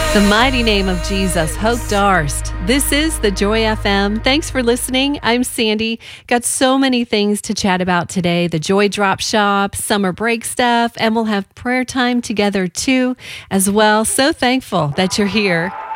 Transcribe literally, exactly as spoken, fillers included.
The mighty name of Jesus, Hope Darst. This is the Joy F M. Thanks for listening. I'm Sandy. Got so many things to chat about today. The Joy Drop Shop, summer break stuff, and we'll have prayer time together too as well. So thankful that you're here.